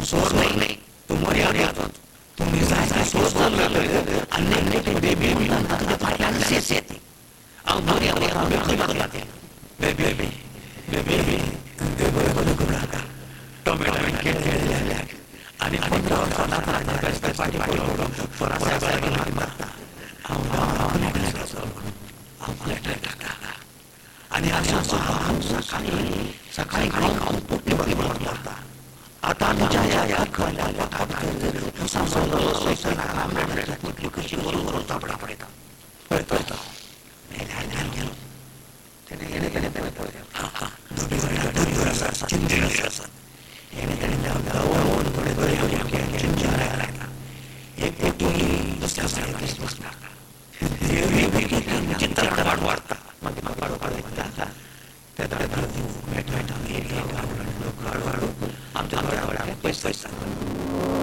सोड नाही तू मर्यादा तुम्ही जायचं सोड चाललं अनेक बेबी मुलांना तुझ्या पाठ्याला शेष येते अहो मर्यादा baby baby baby baby tomato खेळले आणि 15 वर्षांना पाठी पडलो फरासाहेबाला मारता आणि अशा सकाळी सकाळी खाऊन पोटी भरता आता तुझ्या या खायला कशी बरोबर सापडा पडता चित्र वाढता आमच्या पैसा